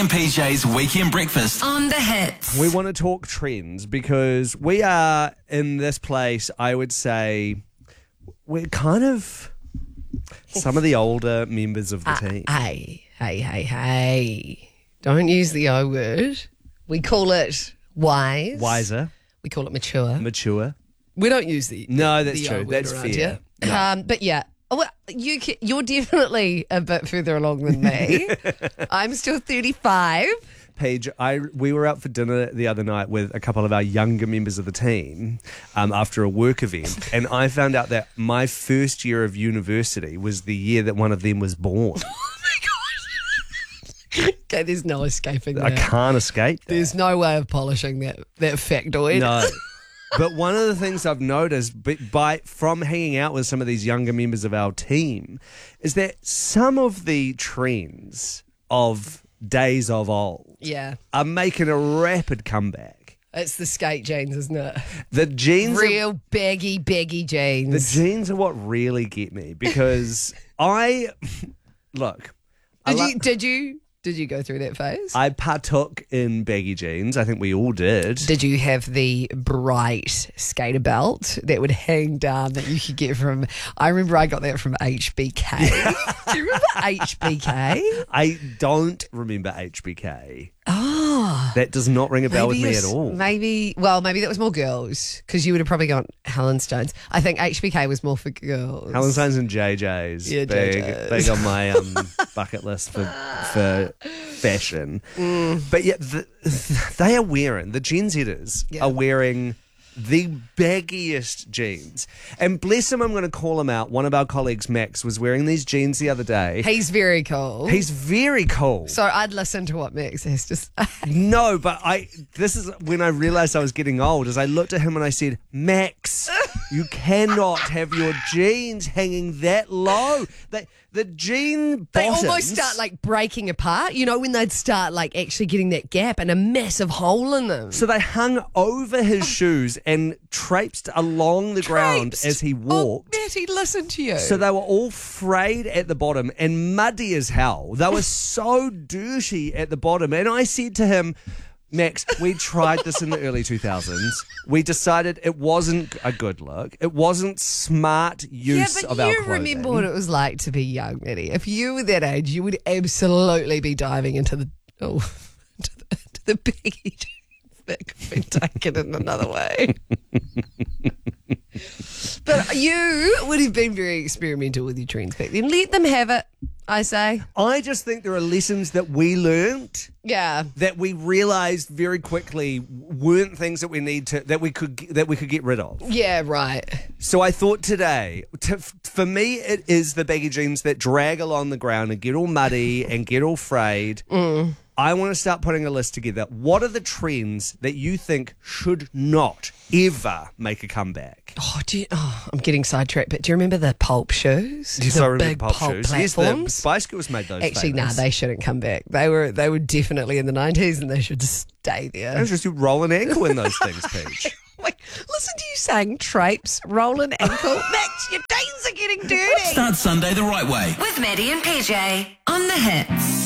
and PJ's Weekend Breakfast On the Hits. We want to talk trends because we are in this place, I would say, we're kind of some of the older members of the team. Hey. Don't use the O word. We call it wise. Wiser, We call it mature. mature. We don't use the No, that's the true. O word That's around fair. here. But yeah. Well, you're definitely a bit further along than me. I'm still 35. Paige, we were out for dinner the other night with a couple of our younger members of the team after a work event, and I found out that my first year of university was the year that one of them was born. Okay, there's no escaping that. I can't escape that. There's no way of polishing that factoid. No. But one of the things I've noticed from hanging out with some of these younger members of our team is that some of the trends of days of old Yeah. are making a rapid comeback. It's the skate jeans, isn't it? The jeans Real baggy jeans. The jeans are what really get me because Did you go through that phase? I partook in baggy jeans. I think we all did. Did you have the bright skater belt that would hang down that you could get from? I remember I got that from HBK. Do you remember HBK? I don't remember HBK. Oh, That does not ring a bell with me at all. Maybe that was more girls because you would have probably gone Helen Stones. I think HBK was more for girls. Helen Stones and JJ's. Yeah, JJ's. Big on my bucket list for fashion. But yeah, they are wearing, the Gen Zers are wearing the baggiest jeans. And bless him, I'm going to call him out. One of our colleagues, Max, was wearing these jeans the other day. He's very cool. He's very cool. So I'd listen to what Max has to say. No, but this is when I realised I was getting old, as I looked at him and I said, Max, you cannot have your jeans hanging that low. The jean They bottoms... almost start like breaking apart, you know, when they'd start like actually getting that gap and a massive hole in them. So they hung over his shoes and traipsed along the ground as he walked. Oh, Matty, listen to you. So they were all frayed at the bottom and muddy as hell. They were so dirty at the bottom. And I said to him, Max, we tried this in the early 2000s. We decided it wasn't a good look. It wasn't smart use of our clothing. You remember what it was like to be young, Matty. If you were that age, you would absolutely be diving into the baggy jeans that could be taken in another way. But you would have been very experimental with your trends back then. Let them have it, I say. I just think there are lessons that we learned Yeah. that we realised very quickly weren't things that we could get rid of. Yeah, right. So I thought today, for me, it is the baggy jeans that drag along the ground and get all muddy and get all frayed. I want to start putting a list together. What are the trends that you think should not ever make a comeback? I'm getting sidetracked, but do you remember the pulp shoes? Yes, the I remember big pulp shoes. Yes, the platforms? Spice Girls made those. Actually, famous. they shouldn't come back. They were definitely in the 90s and they should just stay there. I was just roll an ankle in those things, Paige. Like, listen to you saying traipse, roll an ankle. Max, your jeans are getting dirty. Start Sunday the right way. With Maddie and PJ on the Hits.